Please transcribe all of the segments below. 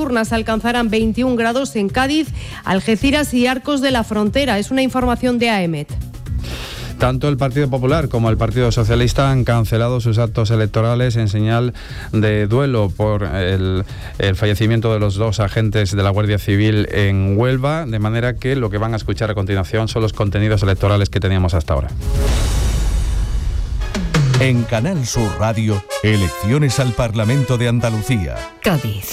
urnas alcanzarán 21 grados en Cádiz, Algeciras y Arcos de la Frontera. Es una información de AEMET. Tanto el Partido Popular como el Partido Socialista han cancelado sus actos electorales en señal de duelo por el fallecimiento de los 2 agentes de la Guardia Civil en Huelva, de manera que lo que van a escuchar a continuación son los contenidos electorales que teníamos hasta ahora. En Canal Sur Radio, elecciones al Parlamento de Andalucía. Cádiz.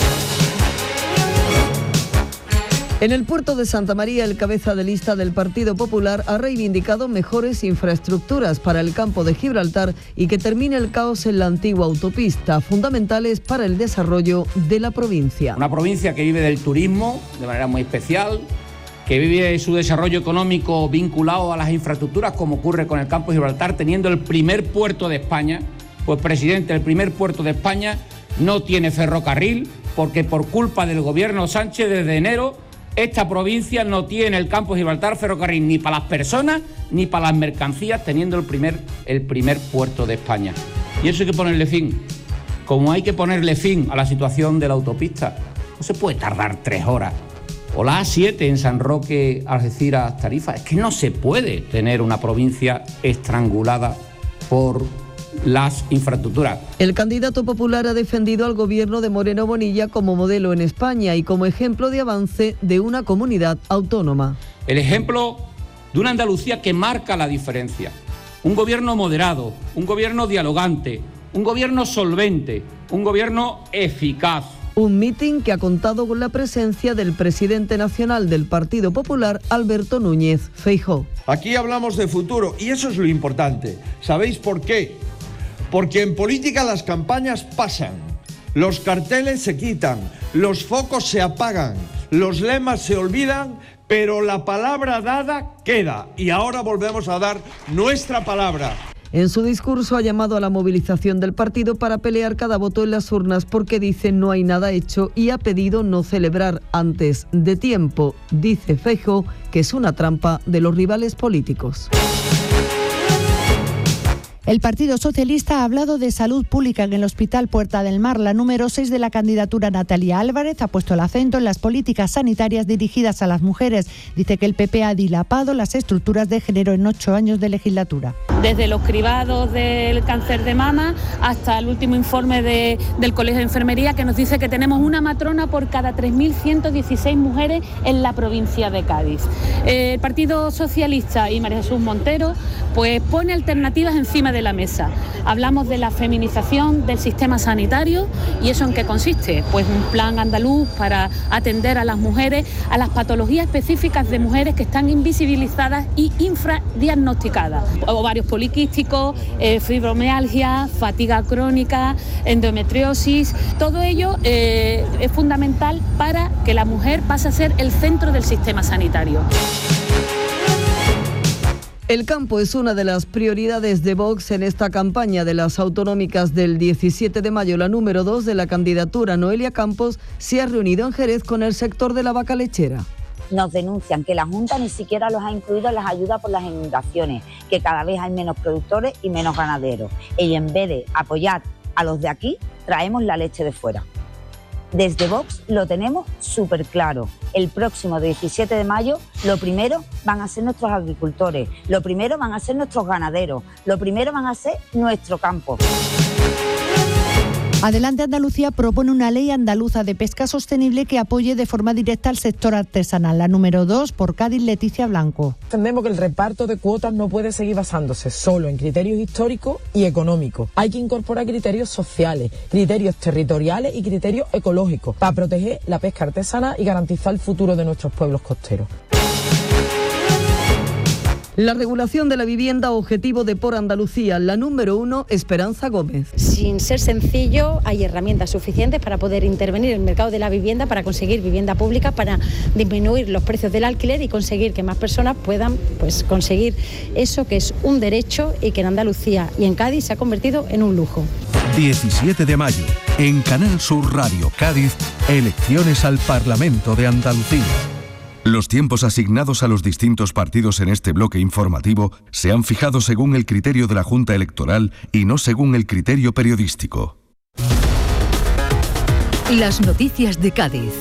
En el puerto de Santa María, el cabeza de lista del Partido Popular ha reivindicado mejores infraestructuras para el campo de Gibraltar y que termine el caos en la antigua autopista, fundamentales para el desarrollo de la provincia. Una provincia que vive del turismo de manera muy especial, que vive su desarrollo económico vinculado a las infraestructuras, como ocurre con el campo de Gibraltar, teniendo el primer puerto de España. Pues, presidente, el primer puerto de España no tiene ferrocarril porque por culpa del gobierno Sánchez desde enero esta provincia no tiene el campo de Gibraltar ferrocarril ni para las personas ni para las mercancías, teniendo el primer puerto de España. Y eso hay que ponerle fin. Como hay que ponerle fin a la situación de la autopista, no se puede tardar 3 horas. O la A7 en San Roque, Algeciras, Tarifa. Es que no se puede tener una provincia estrangulada por las infraestructuras. El candidato popular ha defendido al gobierno de Moreno Bonilla como modelo en España y como ejemplo de avance de una comunidad autónoma. El ejemplo de una Andalucía que marca la diferencia. Un gobierno moderado, un gobierno dialogante, un gobierno solvente, un gobierno eficaz. Un mitin que ha contado con la presencia del presidente nacional del Partido Popular, Alberto Núñez Feijóo. Aquí hablamos de futuro y eso es lo importante. ¿Sabéis por qué? Porque en política las campañas pasan, los carteles se quitan, los focos se apagan, los lemas se olvidan, pero la palabra dada queda. Y ahora volvemos a dar nuestra palabra. En su discurso ha llamado a la movilización del partido para pelear cada voto en las urnas porque dice no hay nada hecho y ha pedido no celebrar antes de tiempo. Dice Feijóo que es una trampa de los rivales políticos. El Partido Socialista ha hablado de salud pública en el Hospital Puerta del Mar. La número 6 de la candidatura, Natalia Álvarez, ha puesto el acento en las políticas sanitarias dirigidas a las mujeres. Dice que el PP ha dilapado las estructuras de género en 8 años de legislatura. Desde los cribados del cáncer de mama hasta el último informe del Colegio de Enfermería, que nos dice que tenemos una matrona por cada 3.116 mujeres en la provincia de Cádiz. El Partido Socialista y María Jesús Montero pues pone alternativas encima de la mesa. Hablamos de la feminización del sistema sanitario. ¿Y eso en qué consiste? Pues un plan andaluz para atender a las mujeres, a las patologías específicas de mujeres que están invisibilizadas y infradiagnosticadas. Ovarios poliquísticos, fibromialgia, fatiga crónica, endometriosis. Todo ello es fundamental para que la mujer pase a ser el centro del sistema sanitario. El campo es una de las prioridades de Vox en esta campaña de las autonómicas del 17 de mayo. La número 2 de la candidatura, Noelia Campos, se ha reunido en Jerez con el sector de la vaca lechera. Nos denuncian que la Junta ni siquiera los ha incluido en las ayudas por las inundaciones, que cada vez hay menos productores y menos ganaderos. Y en vez de apoyar a los de aquí, traemos la leche de fuera. Desde Vox lo tenemos súper claro. El próximo 17 de mayo, lo primero van a ser nuestros agricultores, lo primero van a ser nuestros ganaderos, lo primero van a ser nuestro campo. Adelante Andalucía propone una ley andaluza de pesca sostenible que apoye de forma directa al sector artesanal. La número 2, por Cádiz, Leticia Blanco. Entendemos que el reparto de cuotas no puede seguir basándose solo en criterios históricos y económicos. Hay que incorporar criterios sociales, criterios territoriales y criterios ecológicos para proteger la pesca artesanal y garantizar el futuro de nuestros pueblos costeros. La regulación de la vivienda, objetivo de Por Andalucía. La número 1, Esperanza Gómez. Sin ser sencillo, hay herramientas suficientes para poder intervenir en el mercado de la vivienda, para conseguir vivienda pública, para disminuir los precios del alquiler y conseguir que más personas puedan conseguir eso que es un derecho y que en Andalucía y en Cádiz se ha convertido en un lujo. 17 de mayo, en Canal Sur Radio Cádiz, elecciones al Parlamento de Andalucía. Los tiempos asignados a los distintos partidos en este bloque informativo se han fijado según el criterio de la Junta Electoral y no según el criterio periodístico. Las noticias de Cádiz.